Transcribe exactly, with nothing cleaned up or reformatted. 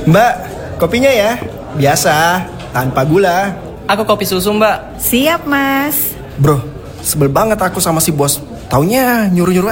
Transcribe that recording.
Mbak, kopinya ya. Biasa, tanpa gula. Aku kopi susu, Mbak. Siap, Mas. Bro, sebel banget aku sama si bos. Taunya nyuruh-nyuruh